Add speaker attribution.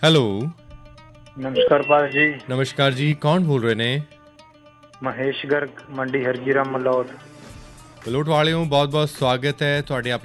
Speaker 1: Hello.
Speaker 2: ਨਮਸਕਾਰ ਭਾਰਤ ਜੀ।
Speaker 1: ਨਮਸਕਾਰ ਜੀ, ਕੌਣ ਬੋਲ ਰਹੇ ਨੇ?
Speaker 2: ਮਹੇਸ਼ ਗਰਗ, ਮੰਡੀ ਹਰਜੀਰਾਮ ਮਲੌਦ।
Speaker 1: ਮਲੋਟ ਵਾਲਿਓ, ਬਹੁਤ ਬਹੁਤ ਸਵਾਗਤ ਹੈ ਤੁਹਾਡੇ ਆਪਣੇ